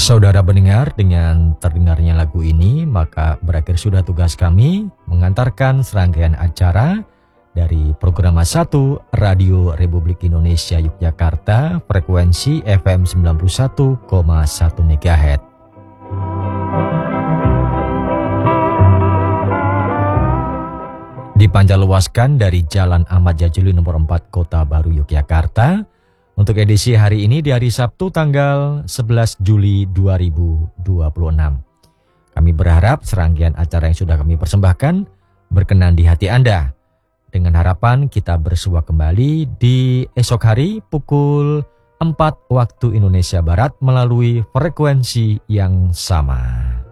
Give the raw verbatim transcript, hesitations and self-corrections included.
Saudara pendengar, dengan terdengarnya lagu ini, maka berakhir sudah tugas kami mengantarkan serangkaian acara dari program satu Radio Republik Indonesia Yogyakarta, frekuensi F M sembilan puluh satu koma satu MHz. Dipanjangluaskan dari Jalan Ahmad Jajili nomor empat Kota Baru Yogyakarta. Untuk edisi hari ini di hari Sabtu tanggal sebelas Juli dua ribu dua puluh enam. Kami berharap serangkaian acara yang sudah kami persembahkan berkenan di hati Anda. Dengan harapan kita bersua kembali di esok hari pukul empat waktu Indonesia Barat melalui frekuensi yang sama.